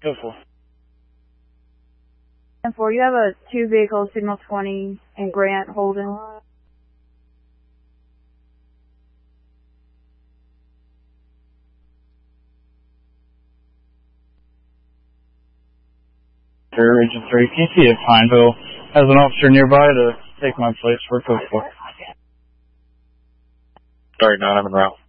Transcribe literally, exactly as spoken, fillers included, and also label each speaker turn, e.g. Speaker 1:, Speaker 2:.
Speaker 1: Go for.
Speaker 2: And four, you have a two vehicle signal twenty and Grant Holden.
Speaker 1: Region three, can you see if Pineville has an officer nearby to take my place for code four?
Speaker 3: Sorry, nine, I'm en route.